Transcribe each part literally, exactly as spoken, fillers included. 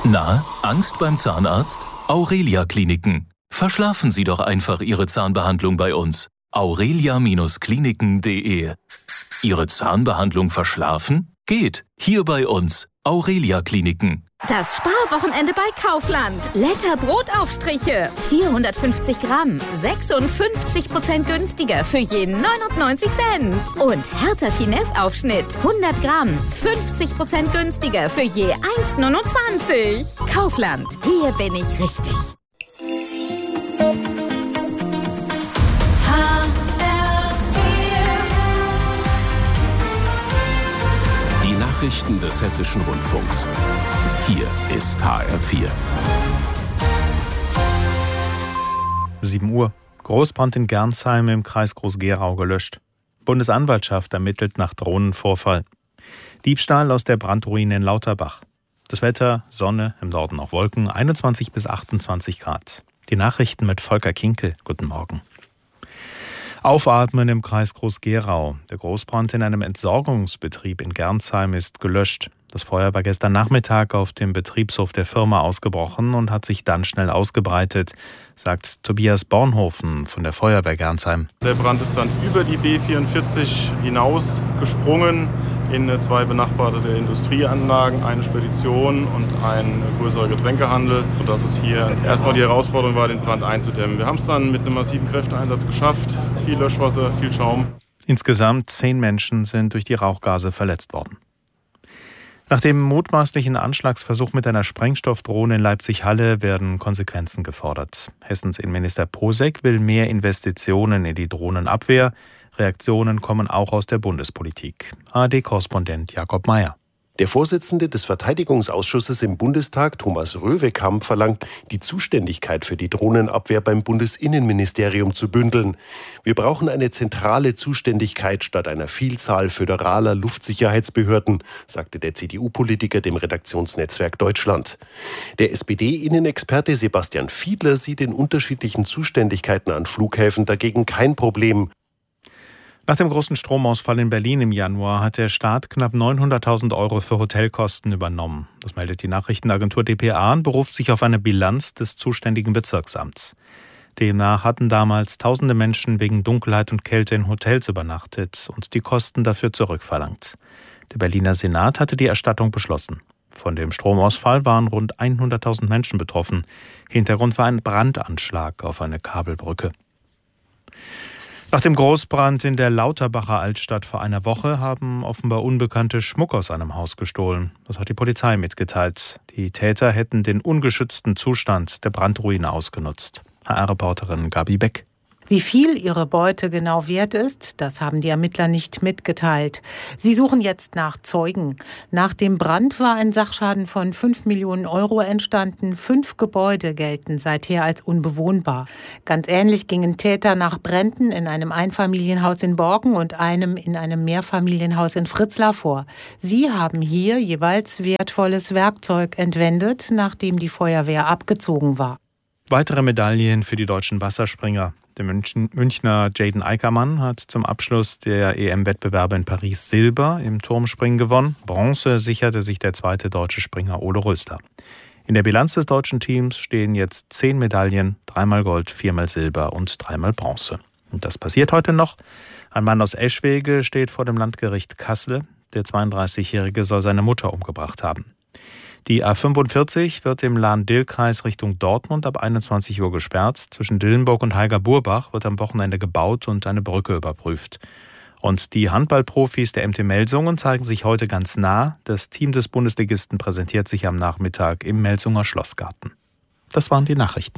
Na, Angst beim Zahnarzt? Aurelia Kliniken. Verschlafen Sie doch einfach Ihre Zahnbehandlung bei uns. aurelia Kliniken punkt de. Ihre Zahnbehandlung verschlafen? Geht. Hier bei uns. Aurelia Kliniken. Das Sparwochenende bei Kaufland. Letter Brotaufstriche. vierhundertfünfzig Gramm. sechsundfünfzig Prozent günstiger für je neunundneunzig Cent. Und Hertha Finesse Aufschnitt. hundert Gramm. fünfzig Prozent günstiger für je eins neunundzwanzig. Kaufland. Hier bin ich richtig. Die Nachrichten des Hessischen Rundfunks. Hier ist H R vier. sieben Uhr. Großbrand in Gernsheim im Kreis Groß-Gerau gelöscht. Bundesanwaltschaft ermittelt nach Drohnenvorfall. Diebstahl aus der Brandruine in Lauterbach. Das Wetter, Sonne, im Norden auch Wolken, einundzwanzig bis achtundzwanzig Grad. Die Nachrichten mit Volker Kinkel. Guten Morgen. Aufatmen im Kreis Groß-Gerau. Der Großbrand in einem Entsorgungsbetrieb in Gernsheim ist gelöscht. Das Feuer war gestern Nachmittag auf dem Betriebshof der Firma ausgebrochen und hat sich dann schnell ausgebreitet, sagt Tobias Bornhofen von der Feuerwehr Gernsheim. Der Brand ist dann über die B vierundvierzig hinaus gesprungen in zwei benachbarte Industrieanlagen, eine Spedition und ein größerer Getränkehandel, sodass es hier erstmal die Herausforderung war, den Brand einzudämmen. Wir haben es dann mit einem massiven Kräfteeinsatz geschafft. Viel Löschwasser, viel Schaum. Insgesamt zehn Menschen sind durch die Rauchgase verletzt worden. Nach dem mutmaßlichen Anschlagsversuch mit einer Sprengstoffdrohne in Leipzig-Halle werden Konsequenzen gefordert. Hessens Innenminister Posek will mehr Investitionen in die Drohnenabwehr. Reaktionen kommen auch aus der Bundespolitik. A R D-Korrespondent Jakob Mayer. Der Vorsitzende des Verteidigungsausschusses im Bundestag, Thomas Röwekamp, verlangt, die Zuständigkeit für die Drohnenabwehr beim Bundesinnenministerium zu bündeln. Wir brauchen eine zentrale Zuständigkeit statt einer Vielzahl föderaler Luftsicherheitsbehörden, sagte der C D U-Politiker dem Redaktionsnetzwerk Deutschland. Der S P D-Innenexperte Sebastian Fiedler sieht in unterschiedlichen Zuständigkeiten an Flughäfen dagegen kein Problem. Nach dem großen Stromausfall in Berlin im Januar hat der Staat knapp neunhunderttausend Euro für Hotelkosten übernommen. Das meldet die Nachrichtenagentur D P A und beruft sich auf eine Bilanz des zuständigen Bezirksamts. Demnach hatten damals tausende Menschen wegen Dunkelheit und Kälte in Hotels übernachtet und die Kosten dafür zurückverlangt. Der Berliner Senat hatte die Erstattung beschlossen. Von dem Stromausfall waren rund hunderttausend Menschen betroffen. Hintergrund war ein Brandanschlag auf eine Kabelbrücke. Nach dem Großbrand in der Lauterbacher Altstadt vor einer Woche haben offenbar Unbekannte Schmuck aus einem Haus gestohlen. Das hat die Polizei mitgeteilt. Die Täter hätten den ungeschützten Zustand der Brandruine ausgenutzt. H R-Reporterin Gabi Beck. Wie viel ihre Beute genau wert ist, das haben die Ermittler nicht mitgeteilt. Sie suchen jetzt nach Zeugen. Nach dem Brand war ein Sachschaden von fünf Millionen Euro entstanden. Fünf Gebäude gelten seither als unbewohnbar. Ganz ähnlich gingen Täter nach Bränden in einem Einfamilienhaus in Borken und einem in einem Mehrfamilienhaus in Fritzlar vor. Sie haben hier jeweils wertvolles Werkzeug entwendet, nachdem die Feuerwehr abgezogen war. Weitere Medaillen für die deutschen Wasserspringer. Der München, Münchner Jaden Eickermann hat zum Abschluss der E M-Wettbewerbe in Paris Silber im Turmspringen gewonnen. Bronze sicherte sich der zweite deutsche Springer Ole Rösler. In der Bilanz des deutschen Teams stehen jetzt zehn Medaillen, dreimal Gold, viermal Silber und dreimal Bronze. Und das passiert heute noch. Ein Mann aus Eschwege steht vor dem Landgericht Kassel. Der zweiunddreißigjährige soll seine Mutter umgebracht haben. Die A fünfundvierzig wird im Lahn-Dill-Kreis Richtung Dortmund ab einundzwanzig Uhr gesperrt. Zwischen Dillenburg und Heiger-Burbach wird am Wochenende gebaut und eine Brücke überprüft. Und die Handballprofis der M T Melsungen zeigen sich heute ganz nah. Das Team des Bundesligisten präsentiert sich am Nachmittag im Melsunger Schlossgarten. Das waren die Nachrichten.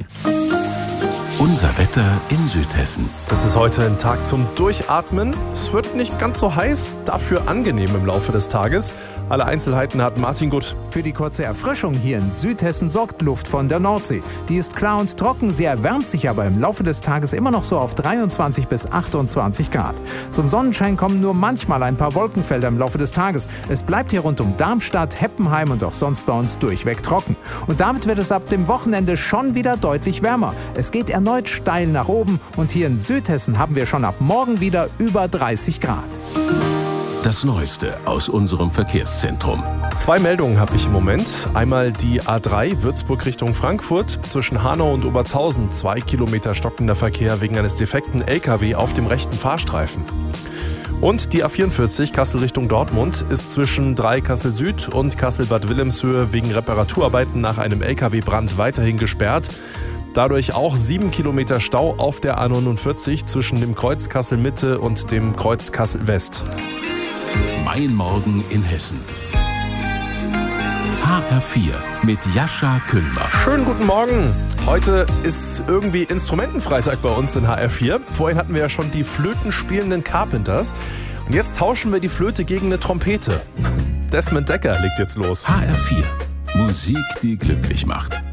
Unser Wetter in Südhessen. Das ist heute ein Tag zum Durchatmen. Es wird nicht ganz so heiß, dafür angenehm im Laufe des Tages. Alle Einzelheiten hat Martin Gutt. Für die kurze Erfrischung hier in Südhessen sorgt Luft von der Nordsee. Die ist klar und trocken, sie erwärmt sich aber im Laufe des Tages immer noch so auf dreiundzwanzig bis achtundzwanzig Grad. Zum Sonnenschein kommen nur manchmal ein paar Wolkenfelder im Laufe des Tages. Es bleibt hier rund um Darmstadt, Heppenheim und auch sonst bei uns durchweg trocken. Und damit wird es ab dem Wochenende schon wieder deutlich wärmer. Es geht erneut steil nach oben und hier in Südhessen haben wir schon ab morgen wieder über dreißig Grad. Das Neueste aus unserem Verkehrszentrum. Zwei Meldungen habe ich im Moment. Einmal die A drei Würzburg Richtung Frankfurt. Zwischen Hanau und Obertshausen zwei Kilometer stockender Verkehr wegen eines defekten L K W auf dem rechten Fahrstreifen. Und die A vierundvierzig Kassel Richtung Dortmund ist zwischen drei Kassel Süd und Kassel-Bad Wilhelmshöhe wegen Reparaturarbeiten nach einem L K W-Brand weiterhin gesperrt. Dadurch auch sieben Kilometer Stau auf der A neunundvierzig zwischen dem Kreuz Kassel Mitte und dem Kreuz Kassel West. Mein Morgen in Hessen. H R vier mit Jascha Kühlbach. Schönen guten Morgen. Heute ist irgendwie Instrumentenfreitag bei uns in H R vier. Vorhin hatten wir ja schon die flötenspielenden Carpenters. Und jetzt tauschen wir die Flöte gegen eine Trompete. Desmond Dekker legt jetzt los. H R vier. Musik, die glücklich macht.